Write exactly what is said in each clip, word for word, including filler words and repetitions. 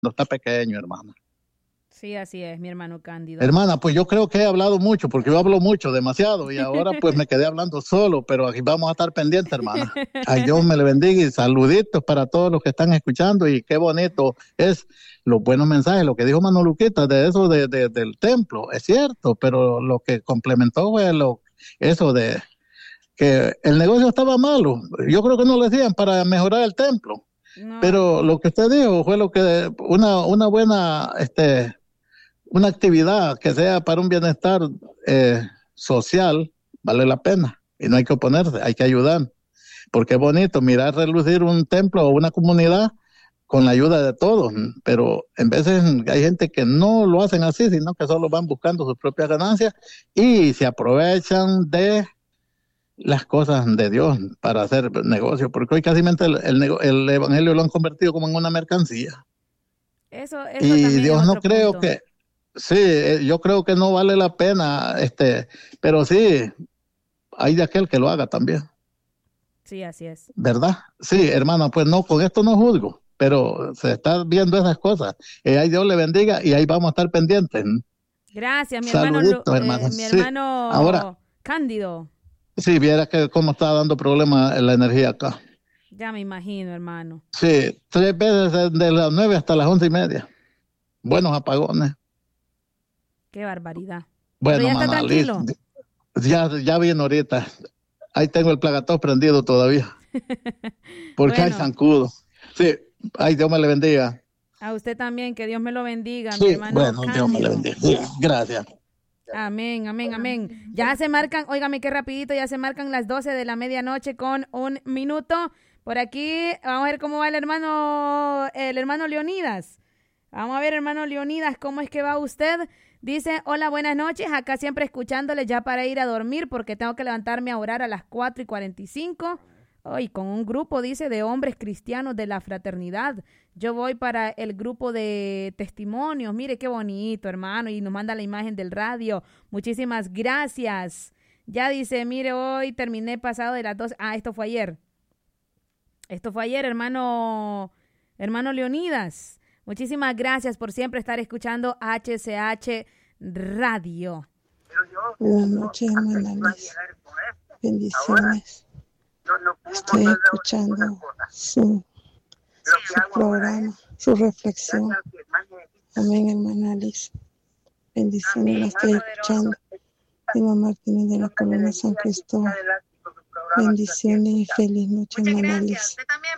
está pequeño, hermana. Sí, así es, mi hermano Cándido. Hermana, pues yo creo que he hablado mucho, porque yo hablo mucho, demasiado, y ahora pues me quedé hablando solo, pero aquí vamos a estar pendientes, hermana. Ay, Dios me le bendiga y saluditos para todos los que están escuchando, y qué bonito es los buenos mensajes, lo que dijo Mano Luquita de eso de, de, del templo, es cierto, pero lo que complementó fue lo, eso de que el negocio estaba malo. Yo creo que no lo decían para mejorar el templo, No, pero lo que usted dijo fue lo que una, una buena, este... una actividad que sea para un bienestar eh, social, vale la pena. Y no hay que oponerse, hay que ayudar. Porque es bonito mirar relucir un templo o una comunidad con la ayuda de todos. Pero en veces hay gente que no lo hacen así, sino que solo van buscando sus propias ganancias y se aprovechan de las cosas de Dios para hacer negocio. Porque hoy casi el, el, el evangelio lo han convertido como en una mercancía. eso, eso Y también Dios es no otro creo punto. que... Sí, eh, yo creo que no vale la pena, este, pero sí, hay de aquel que lo haga también, Sí, así es. ¿verdad? Sí, hermana, pues no, con esto no juzgo, pero se están viendo esas cosas. Eh, ahí Dios le bendiga y ahí vamos a estar pendientes. Gracias, mi hermano, Lu- Saluditos, eh, hermana. mi Sí, ahora, hermano Cándido. sí, viera que cómo está dando problemas en la energía acá. Ya me imagino, hermano. Sí, tres veces de de las nueve hasta las once y media. Buenos apagones. Qué barbaridad. Pero Bueno, ya está mamá, listo. tranquilo. Ya, ya vino ahorita. Ahí tengo el plagatón prendido todavía. Porque hay Bueno, zancudo. Sí, ay, Dios me le bendiga. a usted también, que Dios me lo bendiga, mi Sí, hermano bueno, Dios me le Cándido. bendiga. Sí, gracias. Amén, amén, amén. Ya se marcan, óigame qué rapidito, ya se marcan las doce de la medianoche con un minuto. Por aquí, vamos a ver cómo va el hermano, el hermano Leonidas. Vamos a ver, hermano Leonidas, ¿cómo es que va usted? Dice, hola, buenas noches, acá siempre escuchándole ya para ir a dormir porque tengo que levantarme a orar a las cuatro y cuarenta y cinco. Hoy con un grupo, dice, de hombres cristianos de la fraternidad. Yo voy para el grupo de testimonios. Mire qué bonito, hermano. Y nos manda la imagen del radio. Muchísimas gracias. Ya dice, mire, hoy terminé pasado de las dos. Ah, esto fue ayer. Esto fue ayer, hermano, hermano Leonidas. Muchísimas gracias por siempre estar escuchando H C H Radio. Buenas noches, hermana Liz. Bendiciones. Estoy escuchando su, su programa, su reflexión. Amén, hermana Liz. Bendiciones, la estoy escuchando. Emma Martínez de la Colonia San Cristóbal. Bendiciones y feliz noche, hermana Liz.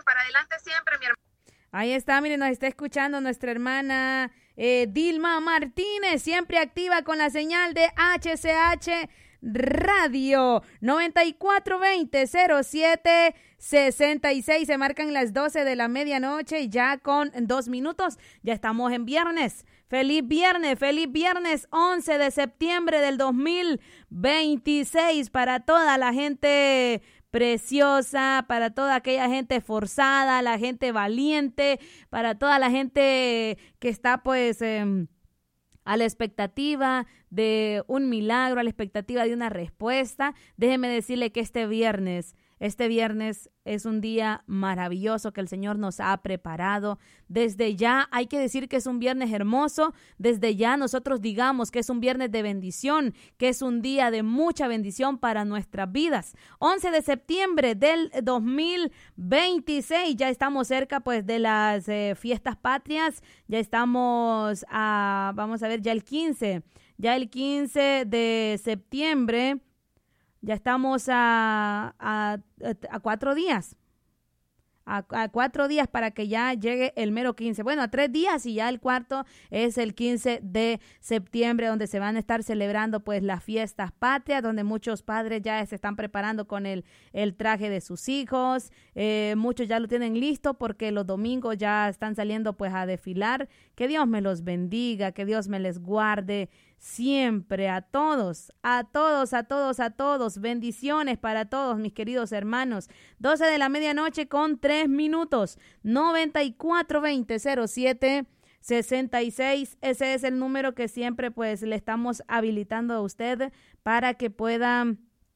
Ahí está, miren, nos está escuchando nuestra hermana eh, Dilma Martínez, siempre activa con la señal de H C H Radio noventa y cuatro veinte cero siete sesenta y seis. Se marcan las doce de la medianoche y ya con dos minutos ya estamos en viernes. Feliz viernes, feliz viernes once de septiembre del dos mil veintiséis para toda la gente preciosa, para toda aquella gente esforzada, la gente valiente, para toda la gente que está pues eh, a la expectativa de un milagro, a la expectativa de una respuesta. Déjeme decirle que este viernes, este viernes es un día maravilloso que el Señor nos ha preparado. Desde ya hay que decir que es un viernes hermoso. Desde ya nosotros digamos que es un viernes de bendición, que es un día de mucha bendición para nuestras vidas. once de septiembre del dos mil veintiséis, ya estamos cerca pues de las eh, fiestas patrias. Ya estamos a, vamos a ver, ya el quince, ya el quince de septiembre. Ya estamos a, a, a cuatro días, a, a cuatro días para que ya llegue el mero quince. Bueno, a tres días y ya el cuarto es el quince de septiembre, donde se van a estar celebrando pues las fiestas patrias, donde muchos padres ya se están preparando con el, el traje de sus hijos. Eh, muchos ya lo tienen listo porque los domingos ya están saliendo pues a desfilar. Que Dios me los bendiga, que Dios me les guarde siempre a todos, a todos, a todos, a todos. Bendiciones para todos, mis queridos hermanos. doce de la medianoche con tres minutos. noventa y cuatro veinte cero siete sesenta y seis. Ese es el número que siempre pues le estamos habilitando a usted para que pueda...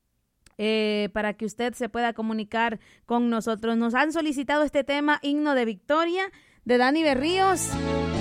Eh, para que usted se pueda comunicar con nosotros. Nos han solicitado este tema, Himno de Victoria, de Dani Berríos.